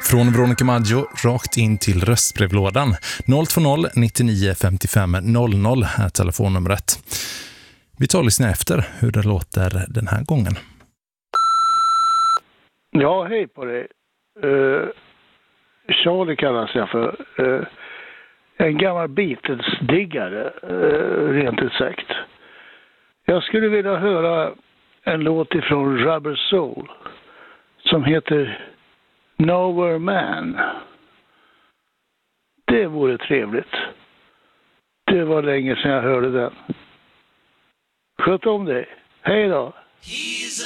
Från Veronica Maggio rakt in till röstbrevlådan. 020 99 55 00 är telefonnumret. Vi tar och lyssnar efter hur det låter den här gången. Ja, hej på dig. Charlie kallas jag för. En gammal Beatles-diggare, rent ut sagt. Jag skulle vilja höra en låt ifrån Rubber Soul som heter Nowhere Man. Det vore trevligt. Det var länge sedan jag hörde den. Sköt om dig. Hej då!